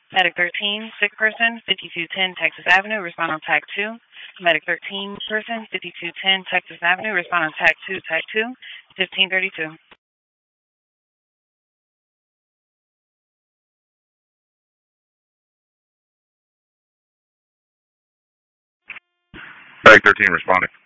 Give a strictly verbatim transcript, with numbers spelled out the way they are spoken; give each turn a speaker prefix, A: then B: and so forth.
A: Medic thirteen, sick person, fifty-two ten Texas Avenue, respond on tag two. Medic thirteen person, fifty-two ten Texas Avenue, respond on tag two, tag two, fifteen thirty-two.
B: Medic thirteen responding.